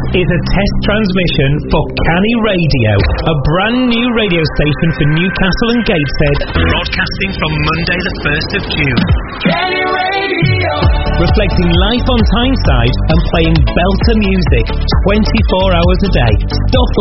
is a test transmission for Canny Radio, a brand new radio station for Newcastle and Gateshead, broadcasting from Monday the 1st of June. Canny Radio! Reflecting life on Tyneside and playing belter music 24 hours a day. Stuff